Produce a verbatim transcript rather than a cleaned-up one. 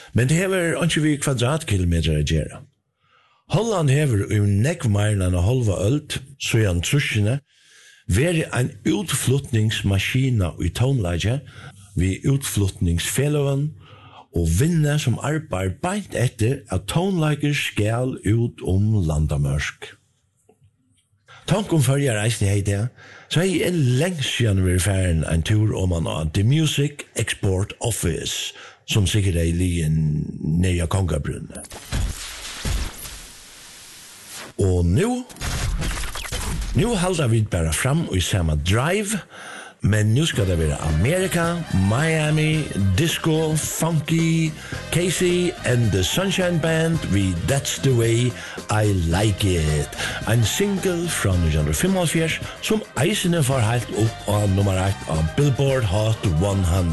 Men det hever ikke vi kvadratkilometer å gjøre. Holland hever i nekvmeilen en halva ølt, så er han truskene, være en utflutningsmaskina i tonelaget, vi utflutningsfelloven, og vinner som arbeider beint etter at tonelager skal ut om landamørsk. Tanken følger reisen hei det, så er jeg lengst siden vi er ferdig en tur om man har The Music Export Office, som sikkert er i ligen nere av Kongabrunnet. Og nu, nu halder vi bare fram i samme drive, men nu skal det være Amerika, Miami, disco, funky, Casey and the Sunshine Band with That's the Way I Like It. En single fra nitten femoghalvfjerds som eisene får helt opp av nummer ett av Billboard Hot hundre.